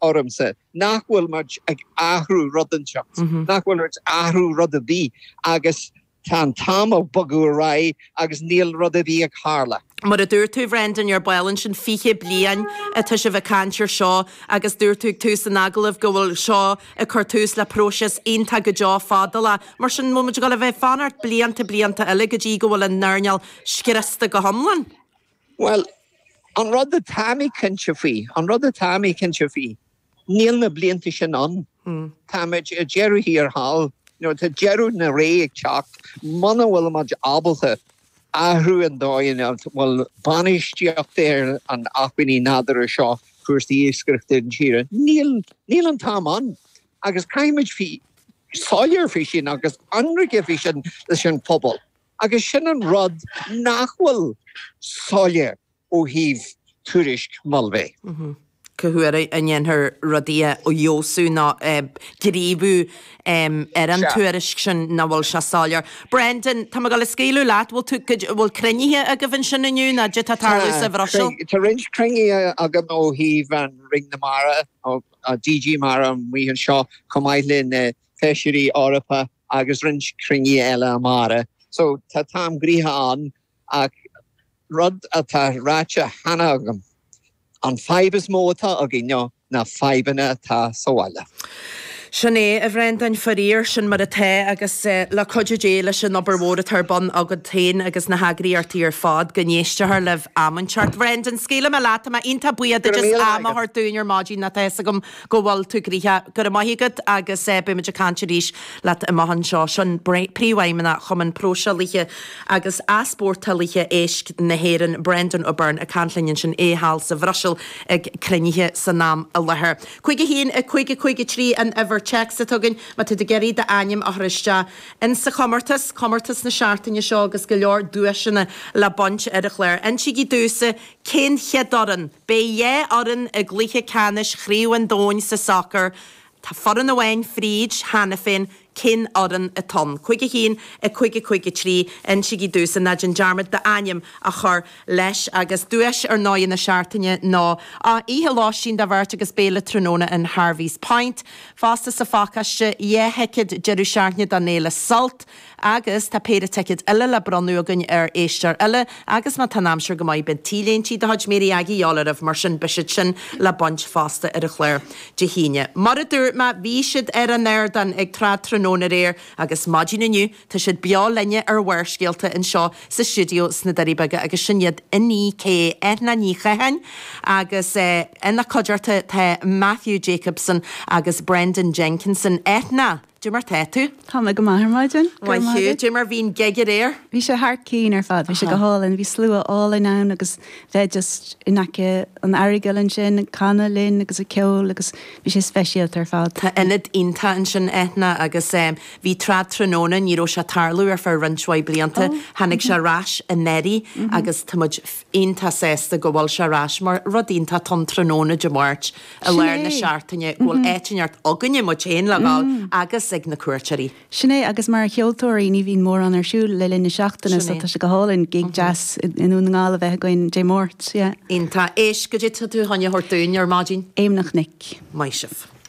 ormsa nachhfuil much ag ahrú rudanshacht nachhfuil much ahrú rudabí agus tan tama bugú rai agus níl rudabí ag harla. Mar a dúir tú bhrendan ar bailin sin fiche blian a tu se bheith cantir seo agus dúir tú tús an agalah gohfuil seo a chuirtús le próses onanta go deá fádala mar sin muid go le bheith fanart blianta eile go dtí gohfuil an nearneal scireasta go hamlan. Well, an rud a tamí cinse fí, níl na blianta sin an. Táid a jeru hí ar hall, tá jeru na ré ag teacht, mana bhfuil muid abalta ahrú an dáin bhfuil banistíocht ar an achbaní nádar a seo chuirtaí éiscrichta an tíre. Níl an tám an, agus caiimiid fí sáir fí sin agus anraice fí sin pobl. Agus sin an rud nachhfuil sáir ó híh tuairisc malbé. Cahuair a nhéanthar rodí ó jósú ná gríbú ar an tuairisc sin na bhfuil se sáir. Brendan, tá go le scéalú leat bhfuil crennithe a go bhain sin inniu na de tátarú sa bhrasil? Tá rins crennithe agam ó híh an ring na mara ó DG mara an mhuihan seo comáidlinn na feisirí Orpa agus rins crennithe eile mara. So tá tám gríthe an ach rud atá ráite hana agam. An fibers móta a ginneo na fibena tá sáile. Sinné a bhrendan faríir sin mar a the agus le codidéile sin obair tar bon agad tain agus na hagraíartaí ar fád gnéistethar leh ammanseart. Brendan scéile me láta ma inta buiad just amathar dúnar mádí na teasa go bhfuil tú gríthe gur maithigad agus bimiid cantiríis le i mahan seo sin príomhhaimena chuman prósealithe agus aspórtalithe éisc na héan Brendan O'Byrne a canlinn sin éhall sa bhrasil ag crennithe san nám a lethir. Chuige hín a chuige trí an ever checks a tugann ma tu de geirí de aim a hriiste in sa commartas na seaartainne seo agus go leor dúisina le bont ar a chléir. In si gí dúsa cén cheadoran, bé dhé oran a glíthe canis chríú an dóin sa soccer, tá foran a bhain fríd hana fin cin oran a ton. Chuige hín a chuige trí in si gí dúsa na gin jarmad de aim a chur leis agus dúis ar náin na seaartainne ná a ihe láisín de bhirt agus béle tróna in Harvey's Point. Fásta sa fácaiste heicid jeú seaartne dan néile salt agus tá péad teicid eile le bronúgan ar éistear eile agus má tanamsir go maiid ben tíléntí de haid méí agéálarh mar sin bisid sin le bont fásta ar a chléir de híine. Mar a dúr má bhí siad ar an air dan ag tróna réir agus mádín aniu tá siad beá lenne ar bhhaircéalta in seo sa studio sna daríbeige agus sinniad iní cé na níchahain agus ina codirta tá Matthew Jacobson agus Brendan Jenkinson etna. Jimar tetu? Tá me go maithir maidin. Waithú, Jimar bhín geigir éir? Bhí sé thart cín ar fad, bhí sé go hálan, bhí slua ála nán agus bheith just inace an airigeilin sin, canna linn agus a ceol agus bhí sé speisialt ar fad. Tá inad inta an sin etna agus bhí trad tróna níró se tarlú ar fear rinseáid blianta, hanig se rás a neri agus tamid inta sésta go bhfuil se rás mar rodínta ton tróna de máirt a leir na seaartainne bhfuil éitineart aganne mo chéin legáil agus ag na cuairteí. Sinné agus mar cheoltóirí ní bhín mór an arsúil le linn na seachtainna tá se go hálann gig jazz inú ngála bheith goin dé mórt. Inta éis go dtí tú haine hortúin ar mádín? Éim nach nic. Maisih.